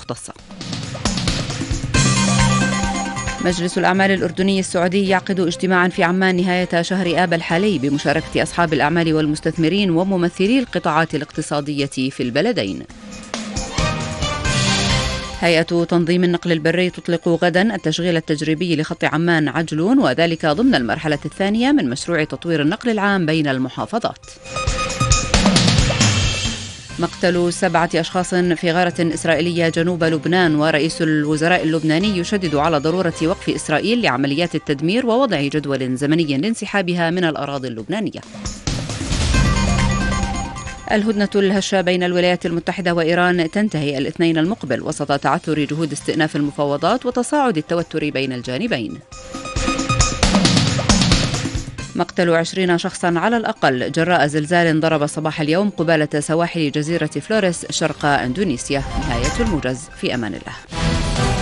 المختصة. مجلس الأعمال الأردني السعودي يعقد اجتماعا في عمان نهاية شهر آب الحالي بمشاركة أصحاب الأعمال والمستثمرين وممثلي القطاعات الاقتصادية في البلدين. هيئة تنظيم النقل البري تطلق غدا التشغيل التجريبي لخط عمان عجلون، وذلك ضمن المرحلة الثانية من مشروع تطوير النقل العام بين المحافظات. مقتل 7 أشخاص في غارة إسرائيلية جنوب لبنان، ورئيس الوزراء اللبناني يشدد على ضرورة وقف إسرائيل لعمليات التدمير ووضع جدول زمني لانسحابها من الأراضي اللبنانية. الهدنة الهشة بين الولايات المتحدة وإيران تنتهي الاثنين المقبل وسط تعثر جهود استئناف المفاوضات وتصاعد التوتر بين الجانبين. مقتل 20 شخصا على الأقل جراء زلزال ضرب صباح اليوم قبالة سواحل جزيرة فلوريس شرق إندونيسيا. نهاية الموجز، في أمان الله.